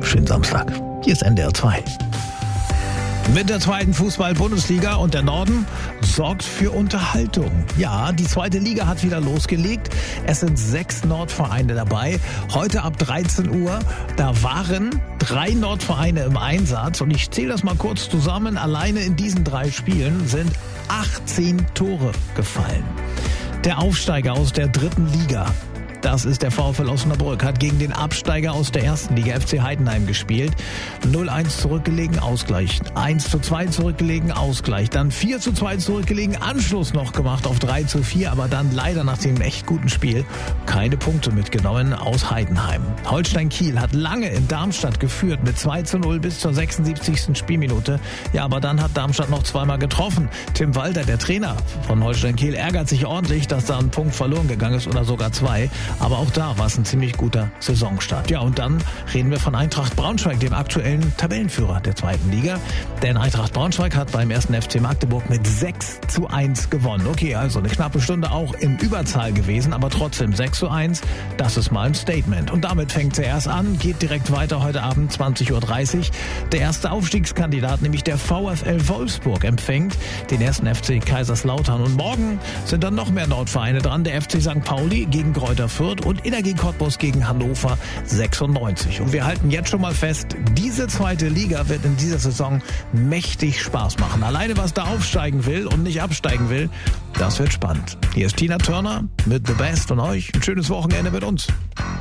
schönen Samstag. Hier ist NDR 2. Mit der zweiten Fußball-Bundesliga und der Norden sorgt für Unterhaltung. Ja, die zweite Liga hat wieder losgelegt. Es sind 6 Nordvereine dabei. Heute ab 13 Uhr, da waren 3 Nordvereine im Einsatz. Und ich zähle das mal kurz zusammen. Alleine in diesen 3 Spielen sind 18 Tore gefallen. Der Aufsteiger aus der 3. Liga, das ist der VfL Osnabrück, hat gegen den Absteiger aus der 1. Liga, FC Heidenheim, gespielt. 0-1 zurückgelegen, Ausgleich. 1-2 zurückgelegen, Ausgleich. Dann 4-2 zurückgelegen, Anschluss noch gemacht auf 3-4, aber dann leider nach dem echt guten Spiel keine Punkte mitgenommen aus Heidenheim. Holstein Kiel hat lange in Darmstadt geführt mit 2-0 bis zur 76. Spielminute. Ja, aber dann hat Darmstadt noch zweimal getroffen. Tim Walter, der Trainer von Holstein Kiel, ärgert sich ordentlich, dass da ein Punkt verloren gegangen ist oder sogar 2. Aber auch da war es ein ziemlich guter Saisonstart. Ja, und dann reden wir von Eintracht Braunschweig, dem aktuellen Tabellenführer der 2. Liga. Denn Eintracht Braunschweig hat beim 1. FC Magdeburg mit 6-1 gewonnen. Okay, also eine knappe Stunde auch in Überzahl gewesen, aber trotzdem 6-1, das ist mal ein Statement. Und damit fängt sie erst an, geht direkt weiter heute Abend 20.30 Uhr. Der erste Aufstiegskandidat, nämlich der VfL Wolfsburg, empfängt den 1. FC Kaiserslautern. Und morgen sind dann noch mehr Nordvereine dran. Der FC St. Pauli gegen Greuther Fürth und Energie Cottbus gegen Hannover 96. Und wir halten jetzt schon mal fest, diese 2. Liga wird in dieser Saison mächtig Spaß machen. Alleine was da aufsteigen will und nicht absteigen will, das wird spannend. Hier ist Tina Turner mit The Best und euch ein schönes Wochenende mit uns.